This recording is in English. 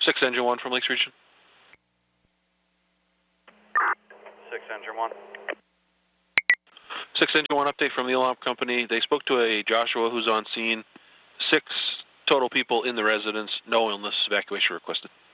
6 Engine 1 from Lakes Region. 6 Engine 1. 6 Engine 1 update from the alarm company. They spoke to a Joshua who's on scene. 6 total people in the residence. No illness. Evacuation requested.